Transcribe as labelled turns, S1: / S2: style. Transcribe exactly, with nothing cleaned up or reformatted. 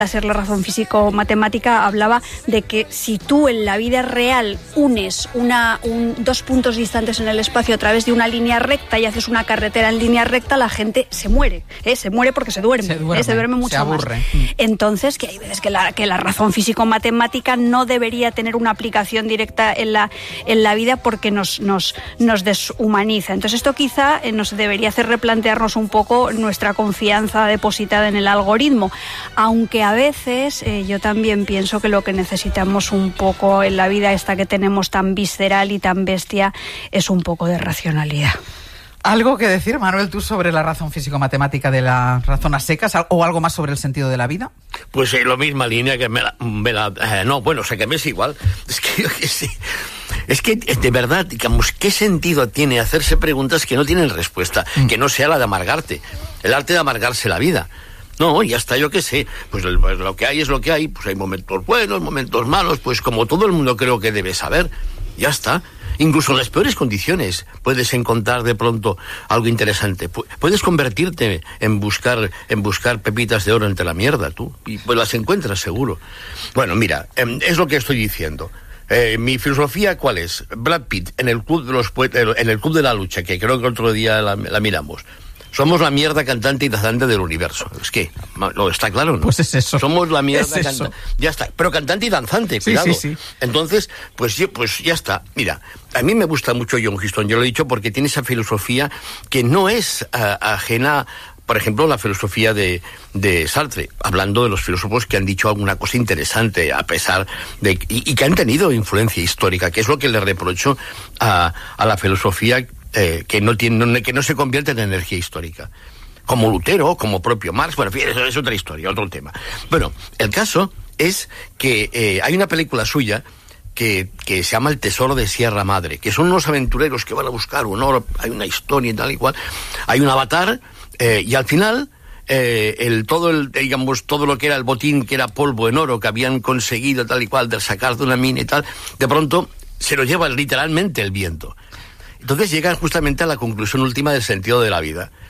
S1: a ser la razón físico-matemática, hablaba de que si tú en la vida real unes una, un, dos puntos distantes en el espacio a través de una línea recta y haces una carretera en línea recta, la gente se muere, ¿eh? Se muere porque se duerme,
S2: se duerme,
S1: ¿eh? se duerme mucho
S2: se aburre.
S1: más. Entonces, que hay veces que la, que la razón físico-matemática no debería tener una aplicación directa en la, en la vida porque nos, nos, nos deshumaniza. Entonces, esto quizá eh, nos debería hacer replantearnos un poco nuestra confianza depositada en el algoritmo, aunque a veces eh, yo también pienso que lo que necesitamos un poco en la vida esta que tenemos tan visceral y tan bestia es un poco de racionalidad.
S2: ¿Algo que decir, Manuel, tú sobre la razón físico-matemática de las razones secas o algo más sobre el sentido de la vida?
S3: Pues en eh, la misma línea que me la... Me la eh, no, bueno, o sea, que me es igual. Es que yo qué sé. Es que, de verdad, digamos, ¿qué sentido tiene hacerse preguntas que no tienen respuesta? Mm. Que no sea la de amargarte. El arte de amargarse la vida. No, ya está, yo qué sé, pues, el, pues lo que hay es lo que hay, pues hay momentos buenos, momentos malos, pues como todo el mundo creo que debe saber, ya está. Incluso en las peores condiciones puedes encontrar de pronto algo interesante. Puedes convertirte en buscar, en buscar pepitas de oro entre la mierda, tú, y pues las encuentras seguro. Bueno, mira, es lo que estoy diciendo. Eh, mi filosofía, ¿cuál es? Brad Pitt, en el club de los poetas, en el club de la lucha, que creo que otro día la, la miramos. Somos la mierda cantante y danzante del universo. Es que, ¿no está claro, no?
S2: Pues es eso.
S3: Somos la mierda
S2: es
S3: cantante. Ya está. Pero cantante y danzante,
S2: sí,
S3: cuidado.
S2: Sí, sí.
S3: Entonces, pues, pues ya está. Mira, a mí me gusta mucho John Huston, yo lo he dicho, porque tiene esa filosofía que no es uh, ajena, por ejemplo, la filosofía de, de Sartre, hablando de los filósofos que han dicho alguna cosa interesante, a pesar de... Y, y que han tenido influencia histórica, que es lo que le reprocho a, a la filosofía Eh, que no tiene, no, que no se convierte en energía histórica, como Lutero, como propio Marx. Bueno, en fin, eso es otra historia, otro tema. Bueno, el caso es que eh, hay una película suya que, que se llama El tesoro de Sierra Madre, que son unos aventureros que van a buscar un oro, hay una historia y tal y cual, hay un avatar, eh, y al final eh, el todo el digamos todo lo que era el botín, que era polvo en oro que habían conseguido tal y cual de sacar de una mina y tal, de pronto se lo lleva literalmente el viento. Entonces llegan justamente a la conclusión última del sentido de la vida.